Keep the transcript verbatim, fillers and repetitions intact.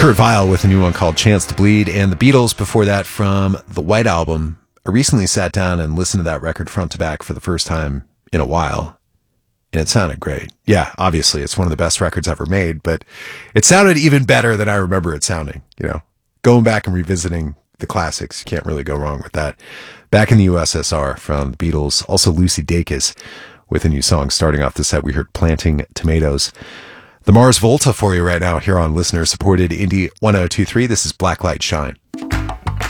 Kurt Vile with a new one called Chance to Bleed, and the Beatles before that from the White Album. I recently sat down and listened to that record front to back for the first time in a while, and it sounded great. Yeah, obviously, it's one of the best records ever made, but it sounded even better than I remember it sounding. You know, going back and revisiting the classics, you can't really go wrong with that. Back in the U S S R from the Beatles, also Lucy Dacus with a new song. Starting off the set, we heard Planting Tomatoes. The Mars Volta for you right now here on listener-supported Indie one oh two three. This is Blacklight Shine.